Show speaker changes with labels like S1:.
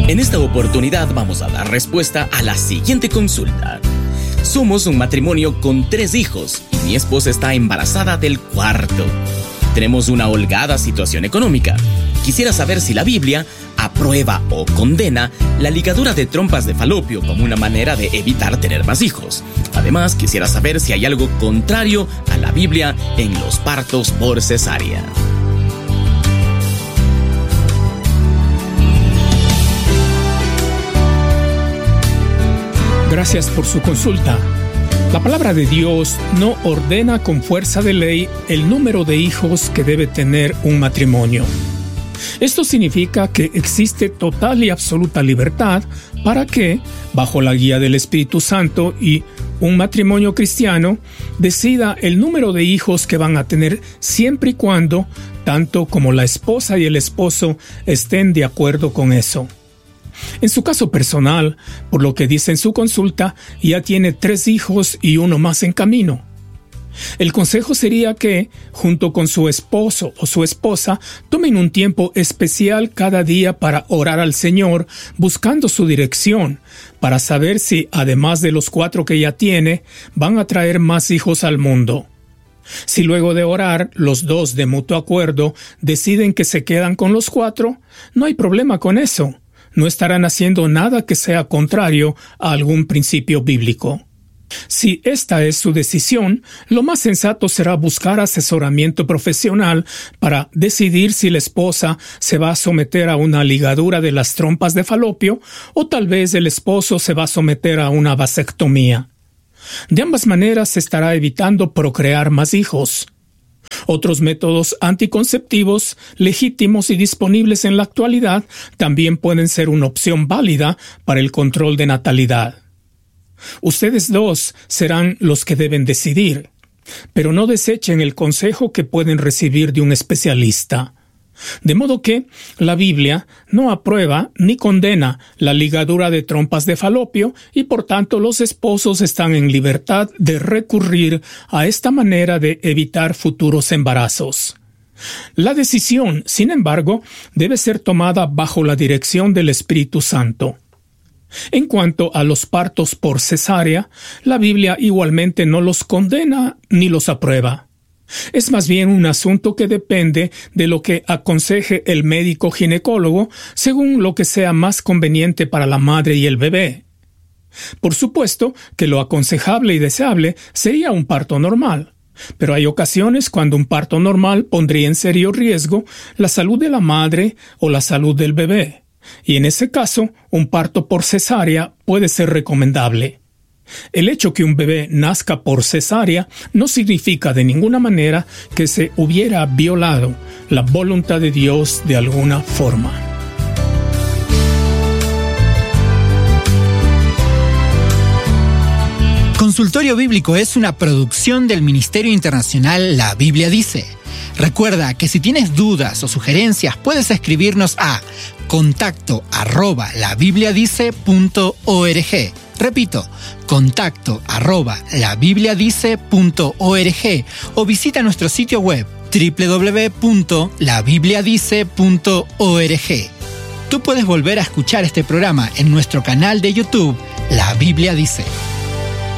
S1: En esta oportunidad vamos a dar respuesta a la siguiente consulta. Somos un matrimonio con 3 hijos y mi esposa está embarazada del 4º. Tenemos una holgada situación económica. Quisiera saber si la Biblia aprueba o condena la ligadura de trompas de falopio como una manera de evitar tener más hijos. Además, quisiera saber si hay algo contrario a la Biblia en los partos por cesárea.
S2: Gracias por su consulta. La palabra de Dios no ordena con fuerza de ley el número de hijos que debe tener un matrimonio. Esto significa que existe total y absoluta libertad para que, bajo la guía del Espíritu Santo y un matrimonio cristiano, decida el número de hijos que van a tener siempre y cuando, tanto como la esposa y el esposo estén de acuerdo con eso. En su caso personal, por lo que dice en su consulta, ya tiene 3 hijos y 1 más en camino. El consejo sería que, junto con su esposo o su esposa, tomen un tiempo especial cada día para orar al Señor, buscando su dirección, para saber si, además de los 4 que ya tiene, van a traer más hijos al mundo. Si luego de orar, los 2 de mutuo acuerdo deciden que se quedan con los 4, no hay problema con eso. No estarán haciendo nada que sea contrario a algún principio bíblico. Si esta es su decisión, lo más sensato será buscar asesoramiento profesional para decidir si la esposa se va a someter a una ligadura de las trompas de falopio o tal vez el esposo se va a someter a una vasectomía. De ambas maneras se estará evitando procrear más hijos. Otros métodos anticonceptivos legítimos y disponibles en la actualidad también pueden ser una opción válida para el control de natalidad. Ustedes 2 serán los que deben decidir, pero no desechen el consejo que pueden recibir de un especialista. De modo que la Biblia no aprueba ni condena la ligadura de trompas de falopio y por tanto los esposos están en libertad de recurrir a esta manera de evitar futuros embarazos. La decisión, sin embargo, debe ser tomada bajo la dirección del Espíritu Santo. En cuanto a los partos por cesárea, la Biblia igualmente no los condena ni los aprueba. Es más bien un asunto que depende de lo que aconseje el médico ginecólogo según lo que sea más conveniente para la madre y el bebé. Por supuesto que lo aconsejable y deseable sería un parto normal, pero hay ocasiones cuando un parto normal pondría en serio riesgo la salud de la madre o la salud del bebé, y en ese caso un parto por cesárea puede ser recomendable. El hecho que un bebé nazca por cesárea no significa de ninguna manera que se hubiera violado la voluntad de Dios de alguna forma.
S3: Consultorio Bíblico es una producción del Ministerio Internacional La Biblia Dice. Recuerda que si tienes dudas o sugerencias puedes escribirnos a contacto@labibliadice.org. Repito, contacto@labibliadice.org o visita nuestro sitio web www.labibliadice.org. Tú puedes volver a escuchar este programa en nuestro canal de YouTube, La Biblia Dice.